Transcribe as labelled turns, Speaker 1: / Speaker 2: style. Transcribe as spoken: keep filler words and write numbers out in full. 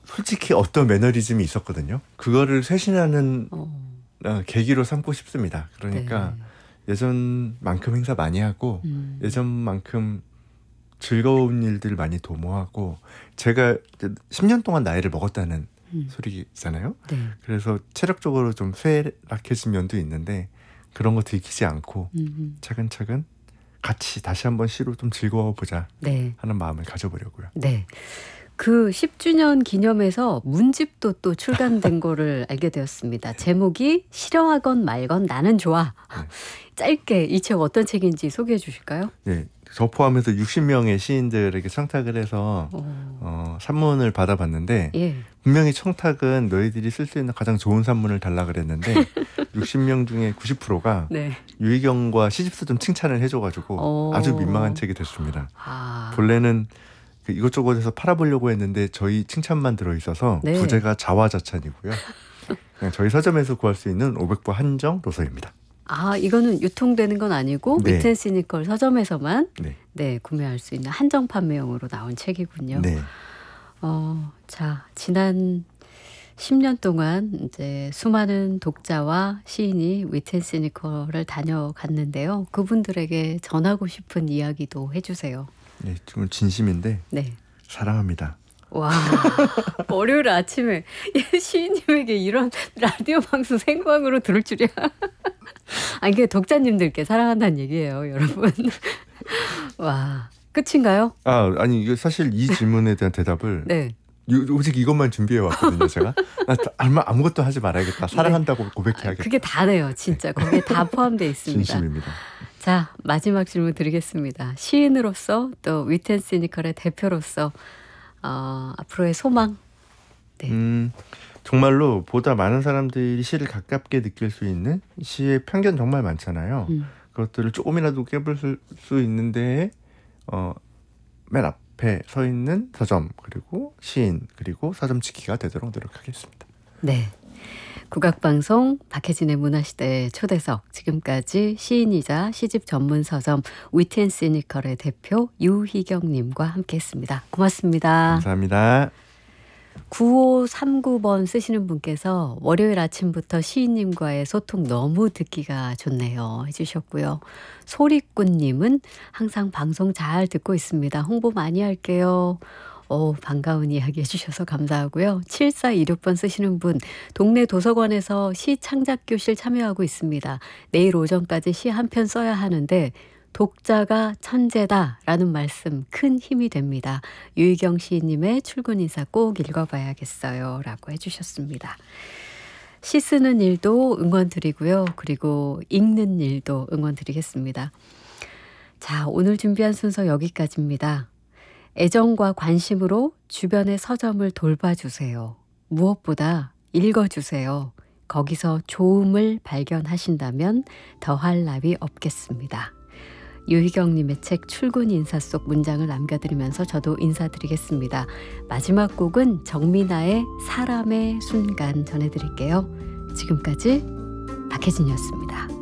Speaker 1: 솔직히 어떤 매너리즘이 있었거든요. 그거를 쇄신하는
Speaker 2: 어.
Speaker 1: 어, 계기로 삼고 싶습니다. 그러니까
Speaker 2: 네.
Speaker 1: 예전만큼 행사 많이 하고
Speaker 2: 음.
Speaker 1: 예전만큼 즐거운 일들 많이 도모하고 제가 이제 십 년 동안 나이를 먹었다는
Speaker 2: 음.
Speaker 1: 소리잖아요.
Speaker 2: 네.
Speaker 1: 그래서 체력적으로 좀 쇠락해진 면도 있는데 그런 거 들키지 않고
Speaker 2: 음.
Speaker 1: 차근차근 같이 다시 한번 시로 좀 즐거워보자
Speaker 2: 네.
Speaker 1: 하는 마음을 가져보려고요.
Speaker 2: 네. 그 십 주년 기념해서 문집도 또 출간된 거를 알게 되었습니다. 제목이 싫어하건 말건 나는 좋아.
Speaker 1: 네.
Speaker 2: 짧게 이 책 어떤 책인지 소개해 주실까요?
Speaker 1: 네, 저 포함해서 육십 명의 시인들에게 청탁을 해서
Speaker 2: 어.
Speaker 1: 어, 산문을 받아봤는데
Speaker 2: 예.
Speaker 1: 분명히 청탁은 너희들이 쓸 수 있는 가장 좋은 산문을 달라 그랬는데 육십 명 중에 구십 퍼센트가
Speaker 2: 네.
Speaker 1: 유희경과 시집서 좀 칭찬을 해줘가지고
Speaker 2: 어.
Speaker 1: 아주 민망한 책이 됐습니다.
Speaker 2: 아.
Speaker 1: 본래는 그 이것저것에서 팔아보려고 했는데 저희 칭찬만 들어있어서
Speaker 2: 네.
Speaker 1: 부제가 자화자찬이고요. 그냥 저희 서점에서 구할 수 있는 오백 부 한정 도서입니다.
Speaker 2: 아, 이거는 유통되는 건 아니고
Speaker 1: 네.
Speaker 2: 위트앤시니컬 서점에서만
Speaker 1: 네.
Speaker 2: 네, 구매할 수 있는 한정 판매용으로 나온 책이군요.
Speaker 1: 네.
Speaker 2: 어, 자, 지난 십 년 동안 이제 수많은 독자와 시인이 위트앤시니컬을 다녀갔는데요. 그분들에게 전하고 싶은 이야기도 해주세요.
Speaker 1: 네, 좀 진심인데
Speaker 2: 네.
Speaker 1: 사랑합니다.
Speaker 2: 와, 월요일 아침에 시인님에게 이런 라디오 방송 생방으로 들을 줄이야. 아니, 그 독자님들께 사랑한다는 얘기예요, 여러분. 와, 끝인가요?
Speaker 1: 아, 아니 이게 사실 이 질문에 대한 대답을
Speaker 2: 네.
Speaker 1: 유- 오직 이것만 준비해 왔거든요. 제가 나 아무 아무것도 하지 말아야겠다. 사랑한다고 고백해야겠다.
Speaker 2: 그게 다네요, 진짜. 거기에 다 포함되어 있습니다.
Speaker 1: 진심입니다.
Speaker 2: 자, 마지막 질문 드리겠습니다. 시인으로서 또 위트앤시니컬의 대표로서 어, 앞으로의 소망. 네.
Speaker 1: 음, 정말로 보다 많은 사람들이 시를 가깝게 느낄 수 있는 시의 편견 정말 많잖아요.
Speaker 2: 음.
Speaker 1: 그것들을 조금이라도 깨부술 수 있는데 어, 맨 앞에 서 있는 서점 그리고 시인 그리고 서점 지키가 되도록 노력하겠습니다.
Speaker 2: 네. 국악방송 박혜진의 문화시대 초대석, 지금까지 시인이자 시집 전문 서점 위트앤시니컬의 대표 유희경님과 함께했습니다. 고맙습니다.
Speaker 1: 감사합니다.
Speaker 2: 구오삼구 번 쓰시는 분께서 월요일 아침부터 시인님과의 소통 너무 듣기가 좋네요 해주셨고요. 소리꾼님은 항상 방송 잘 듣고 있습니다. 홍보 많이 할게요. 오, 반가운 이야기 해주셔서 감사하고요. 칠사이육 번 쓰시는 분, 동네 도서관에서 시 창작 교실 참여하고 있습니다. 내일 오전까지 시 한 편 써야 하는데 독자가 천재다라는 말씀 큰 힘이 됩니다. 유희경 시인님의 출근 인사 꼭 읽어봐야겠어요 라고 해주셨습니다. 시 쓰는 일도 응원 드리고요. 그리고 읽는 일도 응원 드리겠습니다. 자, 오늘 준비한 순서 여기까지입니다. 애정과 관심으로 주변의 서점을 돌봐주세요. 무엇보다 읽어주세요. 거기서 좋음을 발견하신다면 더할 나위 없겠습니다. 유희경님의 책 출근 인사 속 문장을 남겨드리면서 저도 인사드리겠습니다. 마지막 곡은 정민아의 사람의 순간 전해드릴게요. 지금까지 박혜진이었습니다.